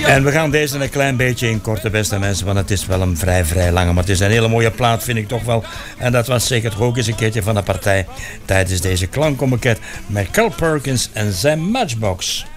En we gaan deze een klein beetje inkorten, beste mensen, want het is wel een vrij lange. Maar het is een hele mooie plaat, vind ik toch wel. En dat was zeker toch ook eens een keertje van de partij tijdens deze klankomeket met Carl Perkins en zijn Matchbox.